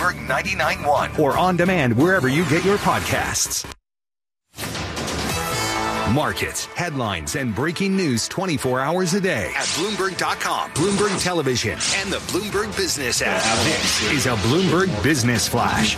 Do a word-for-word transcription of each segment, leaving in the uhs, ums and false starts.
Bloomberg ninety-nine point one or on demand wherever you get your podcasts. Markets, headlines, and breaking news twenty-four hours a day at Bloomberg dot com, Bloomberg Television, and the Bloomberg Business app. This is a Bloomberg Business Flash.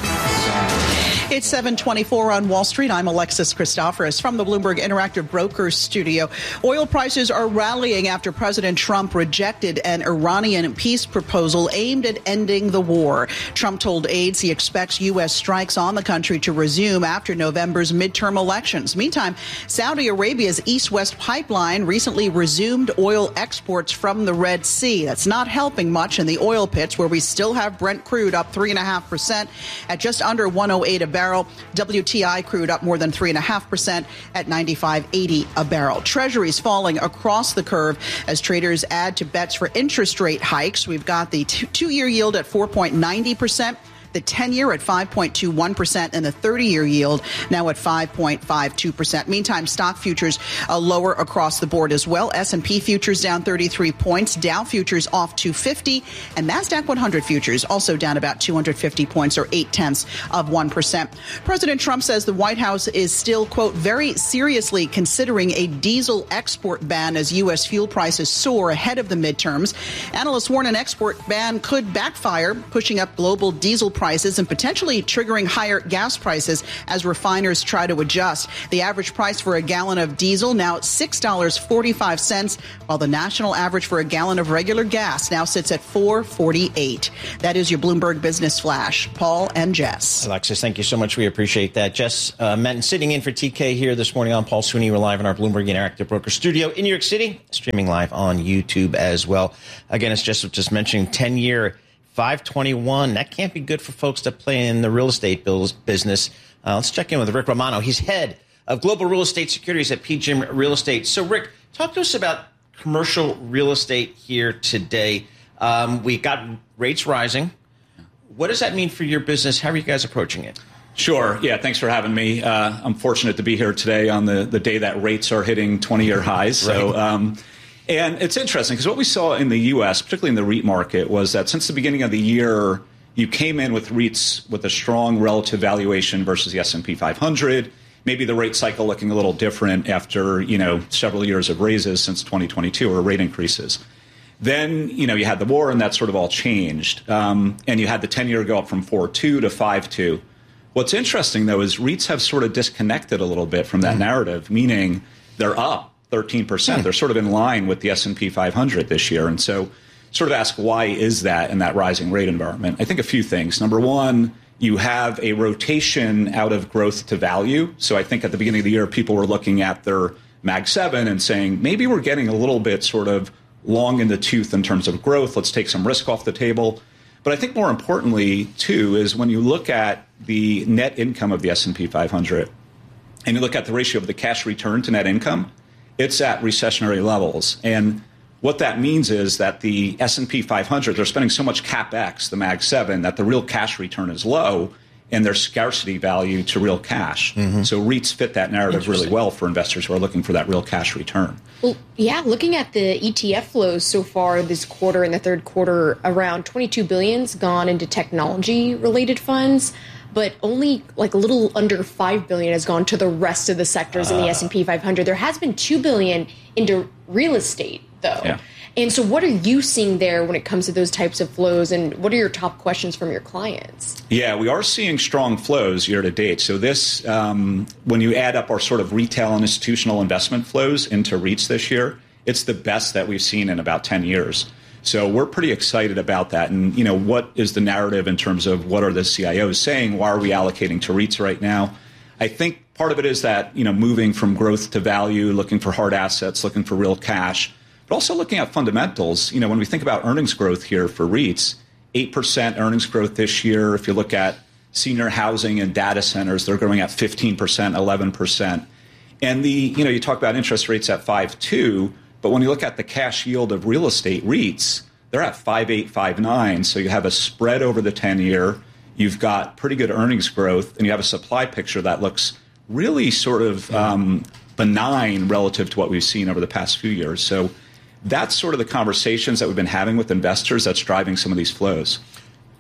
It's seven twenty-four on Wall Street. I'm Alexis Christoforous from the Bloomberg Interactive Brokers studio. Oil prices are rallying after President Trump rejected an Iranian peace proposal aimed at ending the war. Trump told aides he expects U S strikes on the country to resume after November's midterm elections. Meantime, Saudi Arabia's East-West pipeline recently resumed oil exports from the Red Sea. That's not helping much in the oil pits, where we still have Brent crude up three point five percent at just under one oh eight a barrel. W T I crude up more than three point five percent at ninety-five eighty a barrel. Treasuries falling across the curve as traders add to bets for interest rate hikes. We've got the two-year yield at four point nine zero percent. The ten-year at five point two one percent, and the thirty-year yield now at five point five two percent. Meantime, stock futures are lower across the board as well. S and P futures down thirty-three points, Dow futures off two fifty, and NASDAQ one hundred futures also down about two hundred fifty points, or eight-tenths of one percent. President Trump says the White House is still, quote, very seriously considering a diesel export ban as U S fuel prices soar ahead of the midterms. Analysts warn an export ban could backfire, pushing up global diesel prices. prices and potentially triggering higher gas prices as refiners try to adjust. The average price for a gallon of diesel now at six dollars and forty-five cents, while the national average for a gallon of regular gas now sits at four dollars and forty-eight cents. That is your Bloomberg Business Flash. Paul and Jess. Alexis, thank you so much. We appreciate that. Jess uh, Menton sitting in for T K here this morning on Paul Sweeney. We're live in our Bloomberg Interactive Broker studio in New York City, streaming live on YouTube as well. Again, as Jess was just mentioning, ten-year five twenty-one. That can't be good for folks that play in the real estate bills business. Uh, let's check in with Rick Romano. He's head of global real estate securities at P G I M Real Estate. So, Rick, talk to us about commercial real estate here today. Um, we got rates rising. What does that mean for your business? How are you guys approaching it? Sure. Yeah, thanks for having me. Uh, I'm fortunate to be here today on the, the day that rates are hitting twenty-year highs. So. Right. Um, And it's interesting because what we saw in the U S, particularly in the REIT market, was that since the beginning of the year, you came in with REITs with a strong relative valuation versus the S and P five hundred. Maybe the rate cycle looking a little different after, you know, several years of raises since twenty twenty-two, or rate increases. Then, you know, you had the war and that sort of all changed. Um, and you had the ten-year go up from four point two to five point two. What's interesting, though, is REITs have sort of disconnected a little bit from that mm-hmm. narrative, meaning they're up thirteen percent. They're sort of in line with the S and P five hundred this year. And so sort of ask, why is that in that rising rate environment? I think a few things. Number one, you have a rotation out of growth to value. So I think at the beginning of the year, people were looking at their Mag seven and saying, maybe we're getting a little bit sort of long in the tooth in terms of growth. Let's take some risk off the table. But I think more importantly, too, is when you look at the net income of the S and P five hundred and you look at the ratio of the cash return to net income, it's at recessionary levels. And what that means is that the S and P five hundred, they're spending so much CapEx, the Mag seven, that the real cash return is low, and there's scarcity value to real cash. Mm-hmm. So REITs fit that narrative really well for investors who are looking for that real cash return. Well, yeah, looking at the E T F flows so far this quarter, in the third quarter, around twenty-two billion dollars gone into technology-related funds, but only like a little under five billion dollars has gone to the rest of the sectors uh, in the S and P five hundred. There has been two billion dollars into real estate, though. Yeah. And so what are you seeing there when it comes to those types of flows, and what are your top questions from your clients? Yeah, we are seeing strong flows year to date. So this, um, when you add up our sort of retail and institutional investment flows into REITs this year, it's the best that we've seen in about ten years. So we're pretty excited about that. And, you know, what is the narrative in terms of what are the C I Os saying? Why are we allocating to REITs right now? I think part of it is that, you know, moving from growth to value, looking for hard assets, looking for real cash, but also looking at fundamentals. You know, when we think about earnings growth here for REITs, eight percent earnings growth this year. If you look at senior housing and data centers, they're growing at fifteen percent, eleven percent. And the, you know, you talk about interest rates at five point two, but when you look at the cash yield of real estate REITs, they're at five point eight, five point nine. So you have a spread over the ten-year. You've got pretty good earnings growth, and you have a supply picture that looks really sort of um, benign relative to what we've seen over the past few years. So that's sort of the conversations that we've been having with investors that's driving some of these flows.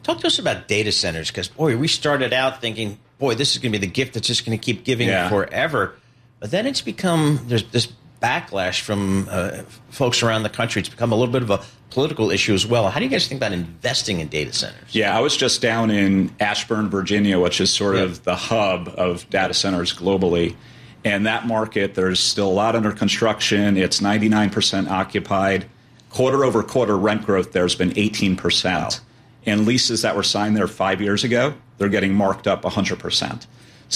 Talk to us about data centers, because, boy, we started out thinking, boy, this is going to be the gift that's just going to keep giving yeah. forever. But then it's become, there's this backlash from uh, folks around the country. It's become a little bit of a political issue as well. How do you guys think about investing in data centers? Yeah, I was just down in Ashburn, Virginia, which is sort yep. of the hub of data centers globally. And that market, there's still a lot under construction. It's ninety-nine percent occupied. Quarter over quarter rent growth there has been eighteen percent. Wow. And leases that were signed there five years ago, they're getting marked up one hundred percent.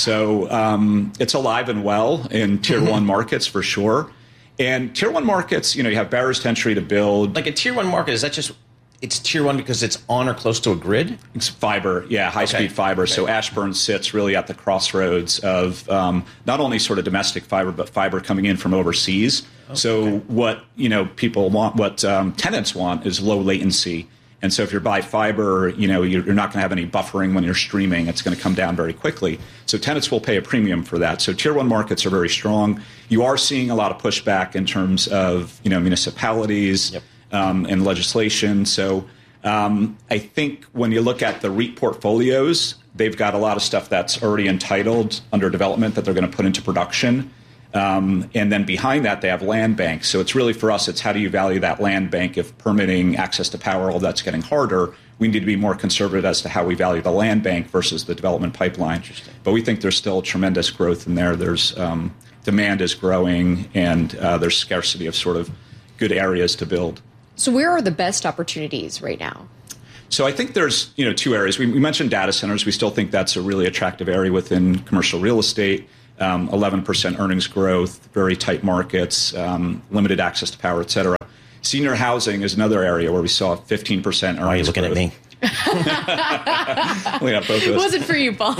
So um, it's alive and well in tier mm-hmm. one markets for sure. And tier one markets, you know, you have barriers to entry to build. Like a tier one market, is that just, it's tier one because it's on or close to a grid? It's fiber, yeah, high-speed okay. fiber. Okay. So Ashburn sits really at the crossroads of um, not only sort of domestic fiber, but fiber coming in from overseas. Oh, so okay. what, you know, people want, what um, tenants want is low latency. And so if you're by fiber, you know, you're not going to have any buffering when you're streaming. It's going to come down very quickly. So tenants will pay a premium for that. So tier one markets are very strong. You are seeing a lot of pushback in terms of, you know, municipalities yep. um, and legislation. So um, I think when you look at the REIT portfolios, they've got a lot of stuff that's already entitled under development that they're going to put into production. Um, and then behind that, they have land banks. So it's really for us, it's how do you value that land bank if permitting, access to power, all that's getting harder. We need to be more conservative as to how we value the land bank versus the development pipeline. But we think there's still tremendous growth in there. There's um, demand is growing, and uh, there's scarcity of sort of good areas to build. So where are the best opportunities right now? So I think there's, you know, two areas. We, we mentioned data centers. We still think that's a really attractive area within commercial real estate. Um, eleven percent earnings growth, very tight markets, um, limited access to power, et cetera. Senior housing is another area where we saw fifteen percent earnings growth. Why are you looking growth. at me? We got both of us. It wasn't for you, Paul.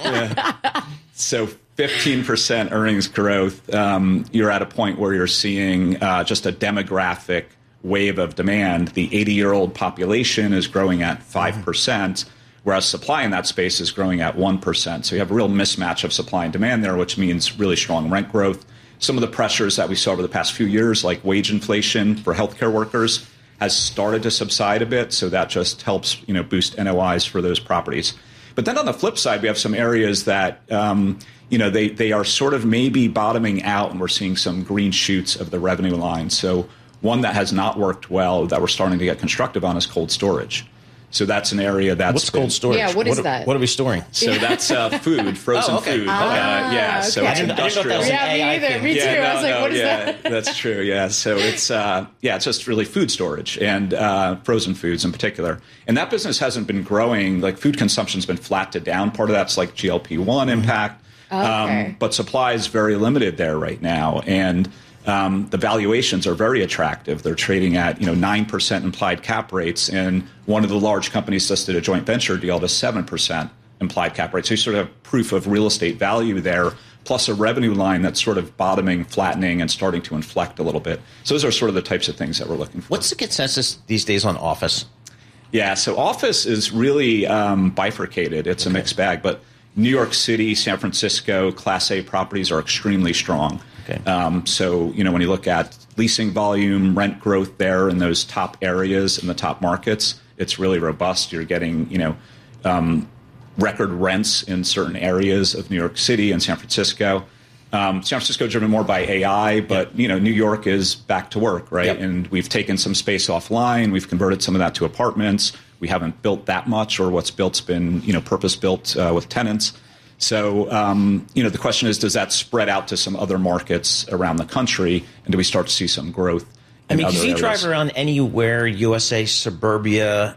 yeah. So fifteen percent earnings growth. Um, you're at a point where you're seeing uh, just a demographic wave of demand. The eighty-year-old population is growing at five percent. Mm-hmm. Whereas supply in that space is growing at one percent. So you have a real mismatch of supply and demand there, which means really strong rent growth. Some of the pressures that we saw over the past few years, like wage inflation for healthcare workers, has started to subside a bit. So that just helps, you know, boost N O Is for those properties. But then on the flip side, we have some areas that, um, you know, they, they are sort of maybe bottoming out, and we're seeing some green shoots of the revenue line. So one that has not worked well that we're starting to get constructive on is cold storage. So that's an area that's... What's cold storage? Yeah, what is what, that? What are we storing? So that's uh, food, frozen oh, okay. food. Ah, uh, yeah, okay. so it's industrial. Yeah, me either. Me too. Yeah, no, I was like, no, what is yeah, that? That's true, yeah. So it's, uh, yeah, it's just really food storage and uh, frozen foods in particular. And that business hasn't been growing. Like food consumption's been flat to down. Part of that's like G L P one mm-hmm. impact. Okay. Um, but supply is very limited there right now. And... Um, the valuations are very attractive. They're trading at, you know, nine percent implied cap rates, and one of the large companies just did a joint venture deal to seven percent implied cap rates. So you sort of have proof of real estate value there, plus a revenue line that's sort of bottoming, flattening, and starting to inflect a little bit. So those are sort of the types of things that we're looking for. What's the consensus these days on office? Yeah, so office is really um, bifurcated. It's okay. a mixed bag, but New York City, San Francisco, Class A properties are extremely strong. Okay. Um, so, you know, when you look at leasing volume, rent growth there in those top areas in the top markets, it's really robust. You're getting, you know, um, record rents in certain areas of New York City and San Francisco. Um, San Francisco driven more by A I, but, yep. you know, New York is back to work, right? Yep. And we've taken some space offline. We've converted some of that to apartments. We haven't built that much, or what's built's been, you know, purpose-built uh, with tenants. So, um, you know, the question is, does that spread out to some other markets around the country, and do we start to see some growth in I mean, other if you areas? drive around anywhere, U S A, suburbia,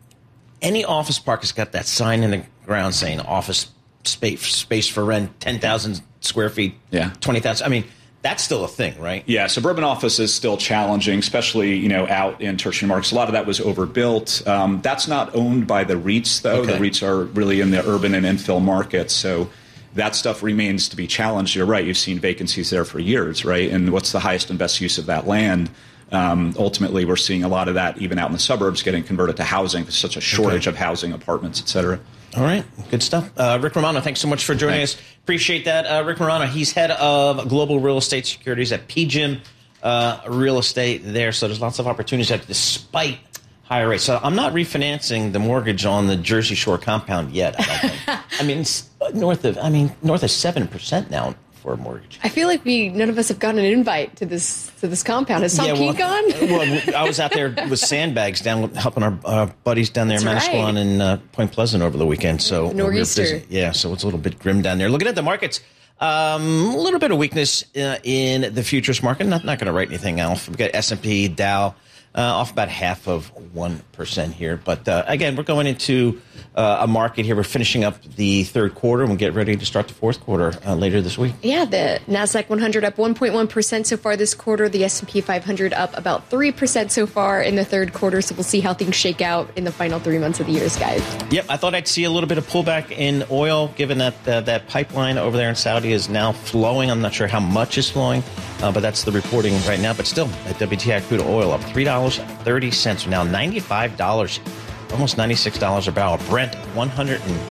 any office park has got that sign in the ground saying office space, space for rent, ten thousand square feet, yeah. twenty thousand. I mean, that's still a thing, right? Yeah, suburban office is still challenging, especially, you know, out in tertiary markets. A lot of that was overbuilt. Um, that's not owned by the REITs, though. Okay. The REITs are really in the urban and infill markets, so that stuff remains to be challenged. You're right. You've seen vacancies there for years, right? And what's the highest and best use of that land? Um, ultimately, we're seeing a lot of that even out in the suburbs getting converted to housing. There's such a shortage okay. of housing, apartments, et cetera. All right. Good stuff. Uh, Rick Marano, thanks so much for joining thanks. us. Appreciate that. Uh, Rick Marano, he's head of global real estate securities at P G I M uh, Real Estate there. So there's lots of opportunities there despite higher rate. So I'm not refinancing the mortgage on the Jersey Shore compound yet. I don't think. I mean, it's north of, I mean, north of seven percent now for a mortgage. I feel like we none of us have gotten an invite to this to this compound. Has Tom yeah, Keene well, gone? Well, I was out there with sandbags down helping our uh, buddies down there in That's Manasquan right. and uh, Point Pleasant over the weekend. So The nor'easter. we were busy. Yeah, so it's a little bit grim down there. Looking at the markets, um, a little bit of weakness uh, in the futures market. Not not going to write anything off. We've got S and P, Dow. Uh, off about half of one percent here. But uh, again, we're going into uh, a market here. We're finishing up the third quarter, and we'll get ready to start the fourth quarter uh, later this week. Yeah, the NASDAQ one hundred up one point one percent so far this quarter. The S and P five hundred up about three percent so far in the third quarter. So we'll see how things shake out in the final three months of the year, guys. Yep, I thought I'd see a little bit of pullback in oil, given that uh, that pipeline over there in Saudi is now flowing. I'm not sure how much is flowing, uh, but that's the reporting right now. But still, at W T I crude oil up three dollars and thirty cents, now ninety-five dollars, almost ninety-six dollars a barrel. Brent, one hundred